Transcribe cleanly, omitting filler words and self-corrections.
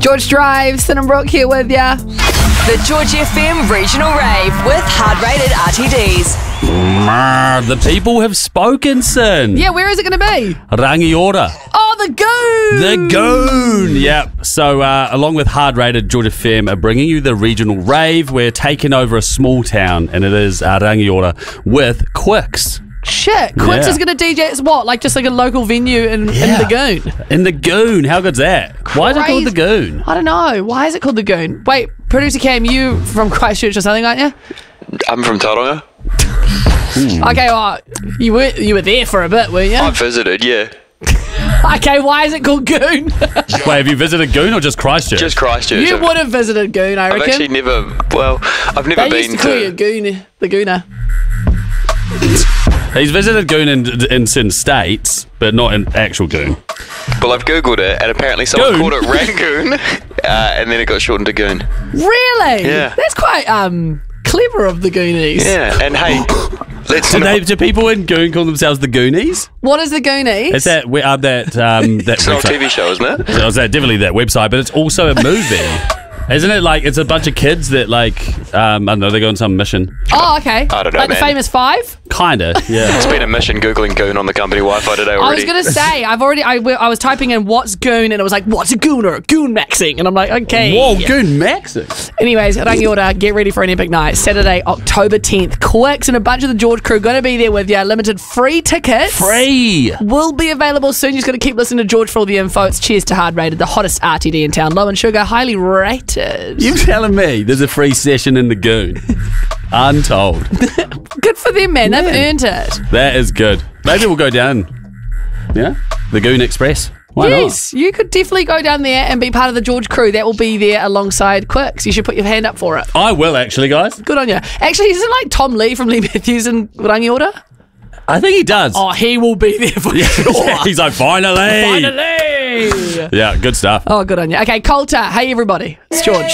George Drive, Sin and Brooke here with ya. The George FM Regional Rave with hard-rated RTDs. The people have spoken, Sin. Yeah, where is it going to be? Rangiora. Oh, the Goon! The Goon! Yep. So, along with hard-rated George FM are bringing you the Regional Rave. We're taking over a small town, and it is Rangiora with Quicks. Shit, Quicks is going to DJ. It's what? Like just like a local venue in the Goon? In the Goon. How good's that? Why is it called the Goon? I don't know. Why is it called the Goon? Wait, producer Cam, you from Christchurch or something, aren't you? I'm from Tauranga. Okay, well, you were there for a bit, weren't you? I visited, yeah. Okay, why is it called Goon? Wait, have you visited Goon or just Christchurch? Just Christchurch. You would have visited Goon, I reckon. I've actually never, I've never They been used to call you Goon, the Gooner. He's visited Goon in certain states, but not in actual Goon. Well, I've Googled it, and apparently someone Goon? called it Rangoon, and then it got shortened to Goon. Really? Yeah. That's quite clever of the Goonies. Yeah, and hey, let's not... Do people in Goon call themselves the Goonies? What is the Goonies? Is that that It's not a website? TV show, isn't it? Is that definitely that website? But it's also a movie. Isn't it like it's a bunch of kids that like I don't know, they go on some mission? Oh, okay. I don't know, Like the man. Famous Five? Kinda, yeah. It's been a mission Googling Goon on the company Wi-Fi today I already. was going to say, I was typing in what's Goon and it was like, what's a Gooner? Goon maxing. And I'm like, okay. Whoa, Goon Maxing. Anyways, Rangiora, get ready for an epic night. Saturday, October 10th. Quicks and a bunch of the George crew going to be there with you. Limited free tickets. Free. Will be available soon. You're just going to keep listening to George for all the info. It's Cheers to Hard Rated, the hottest RTD in town. Low in sugar, highly rated. You telling me there's a free session in the Goon? Untold. Good for them, man. They've earned it. That is good. Maybe we'll go down. Yeah? The Goon Express. Why Yes, you could definitely go down there and be part of the George crew. That will be there alongside Quicks. You should put your hand up for it. not? I will actually, guys. Good on you. Actually, isn't like Tom Lee from Lee Matthews in Rangiora? I think he does. Oh, he will be there for sure. He's like, finally. Finally. Yeah, good stuff. Oh, good on you. Okay, Coulter. Hey, everybody. It's George.